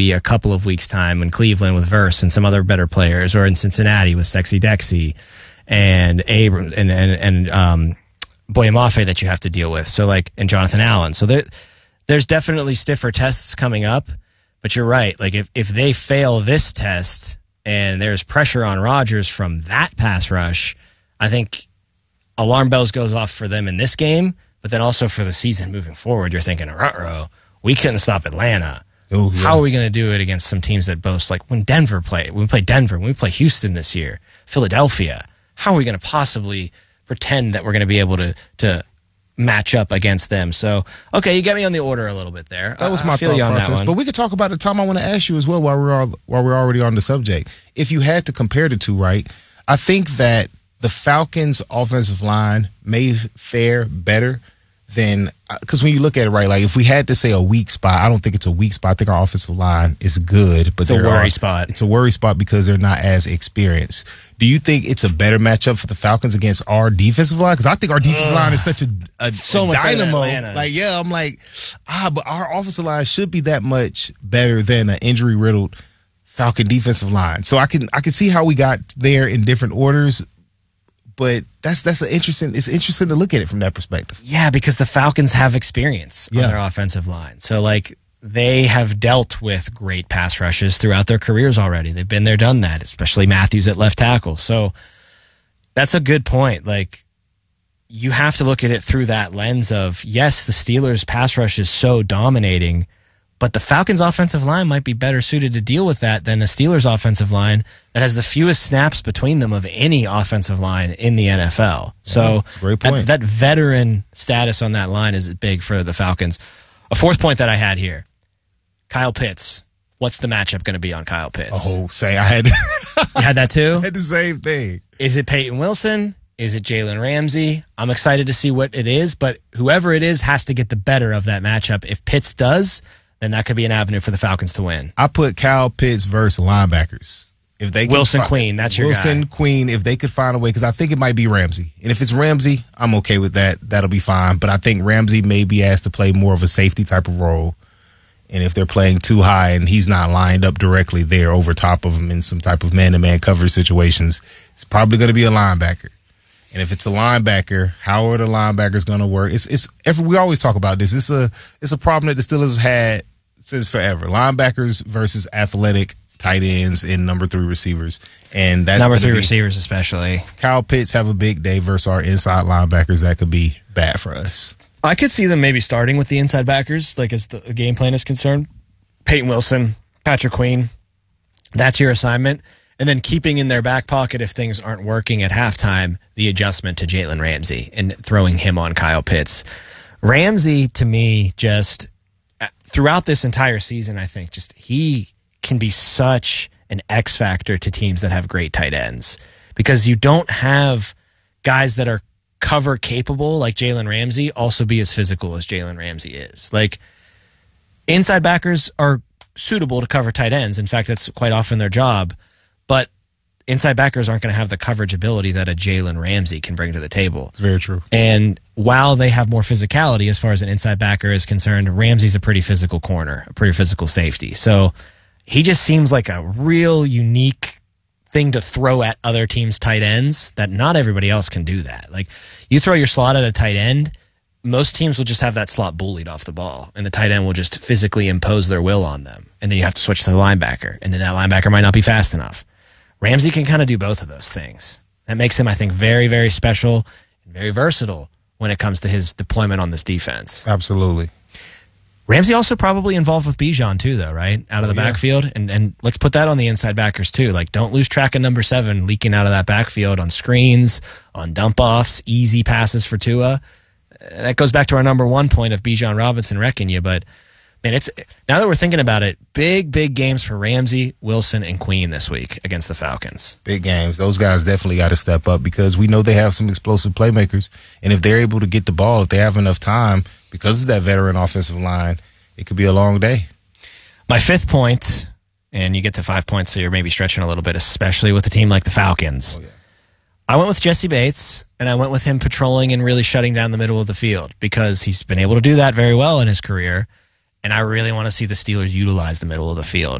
maybe a couple of weeks' time in Cleveland with Verse and some other better players, or in Cincinnati with Sexy Dexy and Abrams and Boye Mafe that you have to deal with. So like, and Jonathan Allen. So there's definitely stiffer tests coming up, but you're right. Like if they fail this test and there's pressure on Rodgers from that pass rush, I think alarm bells goes off for them in this game, but then also for the season moving forward. You're thinking, we couldn't stop Atlanta. Oh, yeah. How are we going to do it against some teams that boast, like when we play Denver, when we play Houston this year, Philadelphia, how are we going to possibly pretend that we're going to be able to match up against them? So, okay, you get me on the order a little bit there. That was my thought process. But we could talk about it. Tom, I want to ask you as well while we're already on the subject. If you had to compare the two, right, I think that the Falcons' offensive line may fare better than, because when you look at it, right, like if we had to say a weak spot, I don't think it's a weak spot. I think our offensive line is good, but it's a worry spot. It's a worry spot because they're not as experienced. Do you think it's a better matchup for the Falcons against our defensive line? Because I think our defensive line is such a dynamo. Like, yeah, I'm like, but our offensive line should be that much better than an injury-riddled Falcon defensive line. So I can see how we got there in different orders. But it's interesting to look at it from that perspective. Yeah, because the Falcons have experience on their offensive line. So, like, they have dealt with great pass rushes throughout their careers already. They've been there, done that, especially Matthews at left tackle. So that's a good point. Like, you have to look at it through that lens of, yes, the Steelers' pass rush is so dominating, but the Falcons' offensive line might be better suited to deal with that than the Steelers' offensive line that has the fewest snaps between them of any offensive line in the NFL. So that's a great point. That veteran status on that line is big for the Falcons. A fourth point that I had here, Kyle Pitts. What's the matchup going to be on Kyle Pitts? Oh, I had you had that too? I had the same thing. Is it Peyton Wilson? Is it Jalen Ramsey? I'm excited to see what it is, but whoever it is has to get the better of that matchup. If Pitts does, then that could be an avenue for the Falcons to win. I put Kyle Pitts versus linebackers. If they Wilson Queen, that's your guy. Wilson Queen, if they could find a way, because I think it might be Ramsey. And if it's Ramsey, I'm okay with that. That'll be fine. But I think Ramsey may be asked to play more of a safety type of role. And if they're playing too high and he's not lined up directly there over top of him in some type of man-to-man coverage situations, it's probably going to be a linebacker. And if it's a linebacker, how are the linebackers going to work? We always talk about this. It's a problem that the Steelers have had since forever. Linebackers versus athletic tight ends and number 3 receivers. And that's number 3 receivers especially. Kyle Pitts have a big day versus our inside linebackers. That could be bad for us. I could see them maybe starting with the inside backers, like as the game plan is concerned. Peyton Wilson, Patrick Queen. That's your assignment. And then keeping in their back pocket, if things aren't working at halftime, the adjustment to Jalen Ramsey and throwing him on Kyle Pitts. Ramsey, to me, just throughout this entire season, I think just he can be such an X factor to teams that have great tight ends, because you don't have guys that are cover capable like Jalen Ramsey also be as physical as Jalen Ramsey is. Like, inside backers are suitable to cover tight ends. In fact, that's quite often their job. But inside backers aren't going to have the coverage ability that a Jalen Ramsey can bring to the table. It's very true. And while they have more physicality as far as an inside backer is concerned, Ramsey's a pretty physical corner, a pretty physical safety. So he just seems like a real unique thing to throw at other teams' tight ends that not everybody else can do that. Like, you throw your slot at a tight end, most teams will just have that slot bullied off the ball, and the tight end will just physically impose their will on them. And then you have to switch to the linebacker, and then that linebacker might not be fast enough. Ramsey can kind of do both of those things. That makes him, I think, very, very special and very versatile when it comes to his deployment on this defense. Absolutely. Ramsey also probably involved with Bijan too, though, right? Out of the backfield. And let's put that on the inside backers too. Like, don't lose track of number 7 leaking out of that backfield on screens, on dump-offs, easy passes for Tua. That goes back to our number 1 point of Bijan Robinson wrecking you. But, man, it's now that we're thinking about it, big games for Ramsey, Wilson, and Queen this week against the Falcons. Big games. Those guys definitely got to step up because we know they have some explosive playmakers. And if they're able to get the ball, if they have enough time, because of that veteran offensive line, it could be a long day. My 5th point, and you get to 5 points, so you're maybe stretching a little bit, especially with a team like the Falcons. Oh, yeah. I went with Jesse Bates, and I went with him patrolling and really shutting down the middle of the field because he's been able to do that very well in his career, and I really want to see the Steelers utilize the middle of the field.